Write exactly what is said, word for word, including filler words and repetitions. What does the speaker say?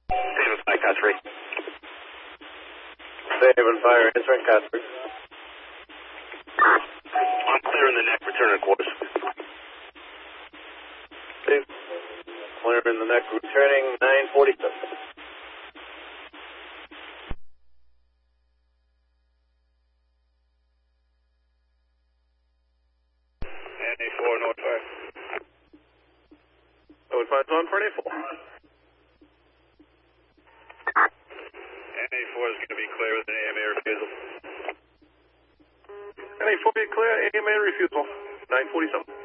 Seven five, Cosbury. Seven fire, answering Cosbury. I'm clear in the neck, return to quarters. Two. Clear in the neck, returning nine forty-seven. N A four, North five. North five, on for N A four. N A four is going to be clear with an A M A refusal. N A four, be clear, A M A refusal. nine forty-seven.